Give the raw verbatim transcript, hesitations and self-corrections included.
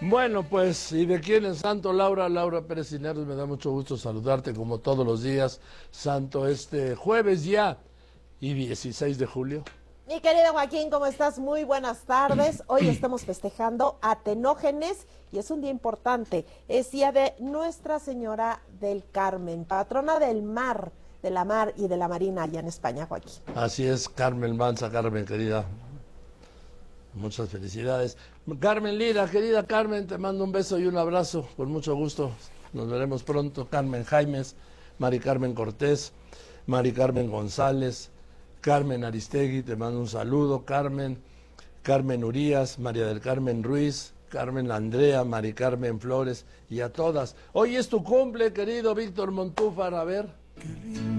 Bueno, pues, ¿y de quién es santo? Laura, Laura Pérez Cisneros, me da mucho gusto saludarte como todos los días, santo este jueves ya, y dieciséis de julio. Mi querido Joaquín, ¿cómo estás? Muy buenas tardes. Hoy estamos festejando a Tenógenes y es un día importante. Es día de Nuestra Señora del Carmen, patrona del mar, de la mar y de la marina allá en España, Joaquín. Así es, Carmen Manza, Carmen, querida. Muchas felicidades. Carmen Lira, querida Carmen, te mando un beso y un abrazo, con mucho gusto. Nos veremos pronto. Carmen Jaimes, Mari Carmen Cortés, Mari Carmen González, Carmen Aristegui, te mando un saludo. Carmen, Carmen Urías, María del Carmen Ruiz, Carmen Andrea, Mari Carmen Flores y a todas. Hoy es tu cumple, querido Víctor Montúfar, a ver.